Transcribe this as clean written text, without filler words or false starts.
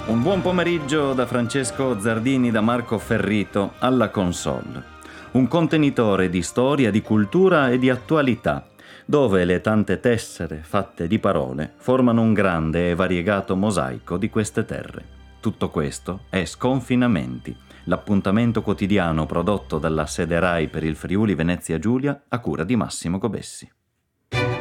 Un buon pomeriggio da Francesco Zardini, da Marco Ferrito alla console. Un contenitore di storia, di cultura e di attualità, dove le tante tessere fatte di parole formano un grande e variegato mosaico di queste terre. Tutto questo è Sconfinamenti, l'appuntamento quotidiano prodotto dalla sede RAI per il Friuli Venezia Giulia a cura di Massimo Gobessi.